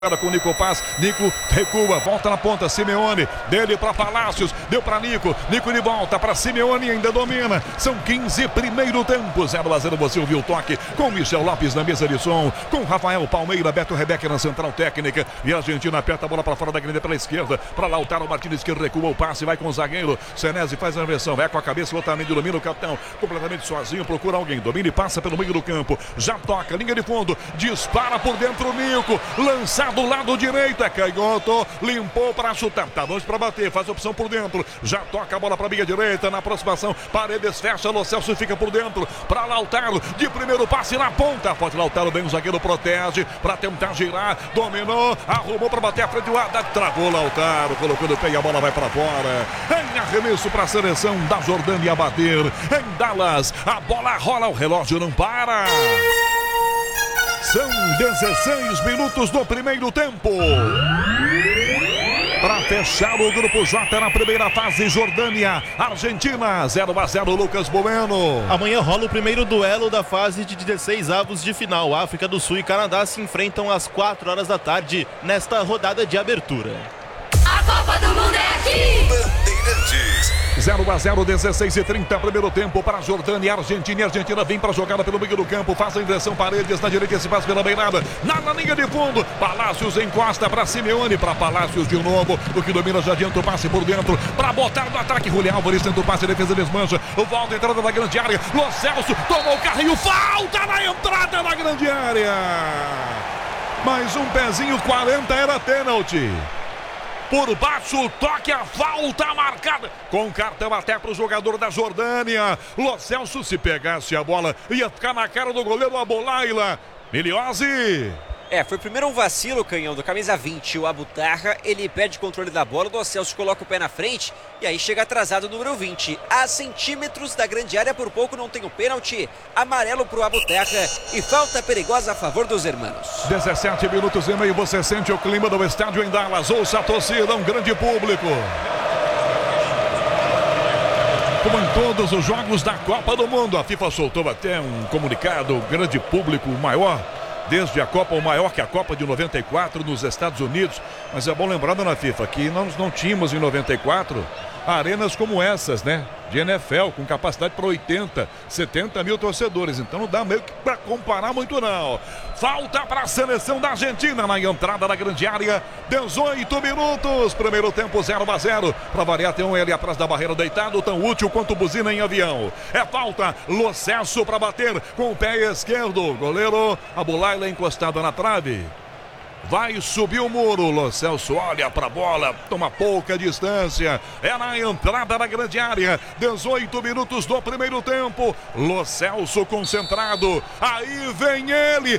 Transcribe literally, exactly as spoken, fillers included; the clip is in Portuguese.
Com o Nico Paz, Nico recua, volta na ponta, Simeone, dele para Palácios, deu para Nico, Nico de volta para Simeone, ainda domina, são quinze, primeiro tempo, zero a zero, você ouviu o toque, com Michel Lopes na mesa de som, com Rafael Palmeira, Beto Rebeca na central técnica, e a Argentina aperta a bola para fora da grande pela esquerda, para Lautaro Martínez que recua o passe, vai com o zagueiro, Senesi faz a inversão, vai com a cabeça, lotamente domina o capitão, completamente sozinho, procura alguém, domina e passa pelo meio do campo, já toca, linha de fundo, dispara por dentro o Nico, lançado do lado direito, é canhoto, limpou para chutar, tá longe para bater, faz opção por dentro, já toca a bola para a minha direita, na aproximação, Paredes fecha, Lo Celso fica por dentro, para Lautaro, de primeiro passe na ponta, pode Lautaro, bem o zagueiro protege, para tentar girar, dominou, arrumou para bater a frente do Haddad, travou Lautaro, colocou no pé e a bola vai para fora, em arremesso para a seleção da Jordânia bater, em Dallas, a bola rola, o relógio não para. São dezesseis minutos do primeiro tempo. Para fechar o grupo J na primeira fase, Jordânia, Argentina, zero a zero, Lucas Bueno. Amanhã rola o primeiro duelo da fase de dezesseis avos de final. África do Sul e Canadá se enfrentam às quatro horas da tarde nesta rodada de abertura. A Copa do Mundo é aqui! Bandeirantes. zero a zero, dezesseis e trinta, primeiro tempo para Jordânia, Argentina. E Argentina vem para a jogada pelo meio do campo, faz a inversão, Paredes na direita, se faz pela beirada, na, na linha de fundo, Palácios encosta para Simeone, para Palácios de novo, o que domina já adianta o passe por dentro, para botar no ataque, Julián Álvares tenta o passe, defesa desmancha, o volta, entrada da grande área, Lo Celso tomou o carrinho, falta na entrada da grande área, mais um pezinho, quarenta era pênalti. Por baixo, toque, a falta marcada. Com cartão até para o jogador da Jordânia. Lo Celso, se pegasse a bola, ia ficar na cara do goleiro Abolaila. Miliose. É, foi primeiro um vacilo, canhão, do camisa vinte, o Abutarra. Ele perde controle da bola, o Lo Celso coloca o pé na frente e aí chega atrasado o número vinte. A centímetros da grande área, por pouco não tem o pênalti. Amarelo para o Abutarra e falta perigosa a favor dos hermanos. dezessete minutos e meio, você sente o clima do estádio em Dallas. Ouça a torcida, um grande público. Como em todos os jogos da Copa do Mundo, a FIFA soltou até um comunicado, grande público, maior desde a Copa, ou maior que a Copa de noventa e quatro nos Estados Unidos. Mas é bom lembrar, dona FIFA, que nós não tínhamos em noventa e quatro arenas como essas, né? De N F L, com capacidade para oitenta, setenta mil torcedores. Então não dá meio que para comparar muito, não. Falta para a seleção da Argentina na entrada da grande área. dezoito minutos. Primeiro tempo, zero a zero. Para variar, tem um ele atrás da barreira deitado, tão útil quanto buzina em avião. É falta. Lo Celso para bater com o pé esquerdo. Goleiro Abolaila encostado na trave. Vai subir o muro, Lo Celso olha para a bola, toma pouca distância, é na entrada da grande área, dezoito minutos do primeiro tempo, Lo Celso concentrado, aí vem ele,